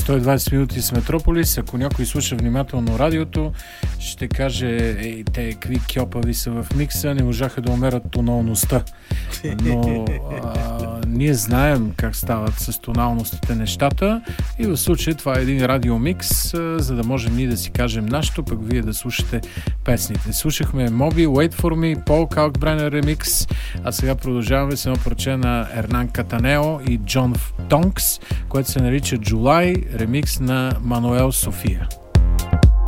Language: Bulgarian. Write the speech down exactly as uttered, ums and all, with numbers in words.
сто и двадесет минути с Метрополис. Ако някой слуша внимателно радиото, ще каже, ей, те какви кьопави са в микса, не можаха да умерят тоналността. Но а, ние знаем как стават с тоналностите нещата и в случая това е един радиомикс, а, за да можем ние да си кажем нашето, пък вие да слушате песните. Слушахме Моби, Wait for Me, Пол Калкбренер ремикс, а сега продължаваме с едно парче на Ернан Катанео и Джон Тонкс, което се нарича July, ремикс на Мануел София.